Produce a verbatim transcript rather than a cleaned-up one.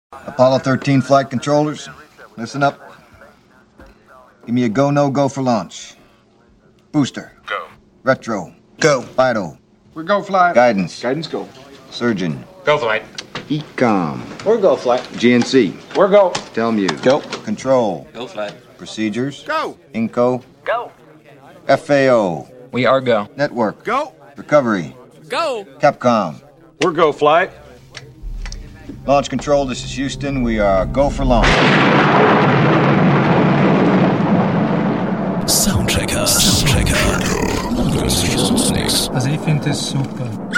Apollo thirteen flight controllers, listen up. Give me a go, no go for launch. Booster. Go. Retro. Go. Vital. We're go flight. Guidance. Guidance go. Surgeon. Go flight. Ecom. We're go flight. G N C. We're go. Telmute. Go. Control. Go flight. Procedures. Go. Inco. Go. F A O. We are go. Network. Go. Recovery. Go. Capcom. We're go flight. Launch control, this is Houston. We are go for launch. Soundchecker. Soundchecker. Also ich finde das super.